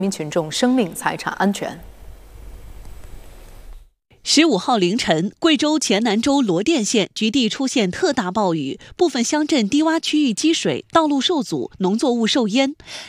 民群众生命财产安全。 15号凌晨，贵州黔南州罗甸县局地出现特大暴雨，部分乡镇低洼区域积水，道路受阻，农作物受淹。